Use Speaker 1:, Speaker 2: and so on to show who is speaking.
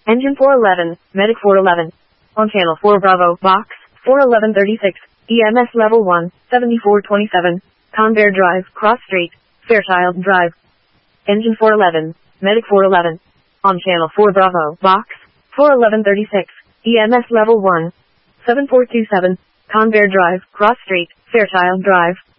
Speaker 1: Engine 411, Medic 411. On channel 4 Bravo, box, 41136, EMS level 1, 7427, Convair Drive, Cross Street, Fairchild Drive. Engine 411, Medic 411. On channel 4 Bravo, box, 41136, EMS level 1, 7427, Convair Drive, Cross Street, Fairchild Drive.